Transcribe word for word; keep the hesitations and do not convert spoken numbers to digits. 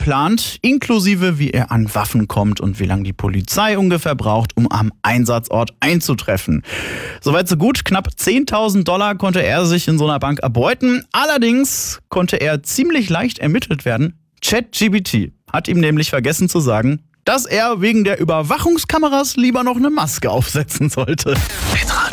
geplant, inklusive wie er an Waffen kommt und wie lange die Polizei ungefähr braucht, um am Einsatzort einzutreffen. Soweit so gut, knapp zehntausend Dollar konnte er sich in so einer Bank erbeuten. Allerdings konnte er ziemlich leicht ermittelt werden. ChatGPT hat ihm nämlich vergessen zu sagen, dass er wegen der Überwachungskameras lieber noch eine Maske aufsetzen sollte.